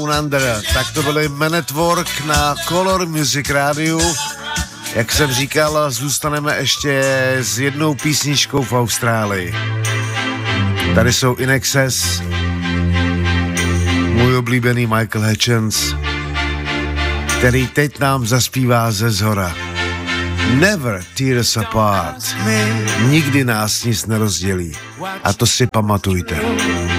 Under. Tak to byly Men at Work na Color Music rádiu. Jak jsem říkal, zůstaneme ještě s jednou písničkou v Austrálii. Tady jsou In Excess, můj oblíbený Michael Hutchence, který teď nám zaspívá ze zhora. Never tear us apart. Nikdy nás nic nerozdělí. A to si pamatujte.